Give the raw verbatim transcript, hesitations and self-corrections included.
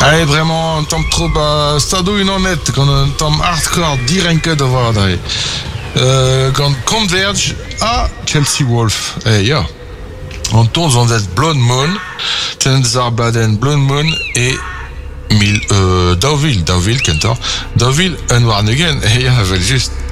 Allez, vraiment, un temps trop bas, stado une honnête, quand un temps hardcore, direct de voir, euh, quand Converge à Chelsea Wolf, eh, ja. On tourne dans cette Blood Moon, Tenzar Bladen, Blood Moon et Mil, euh, Deauville, Deauville, Kentor, Deauville, un Warnegen, et ja, wel juste.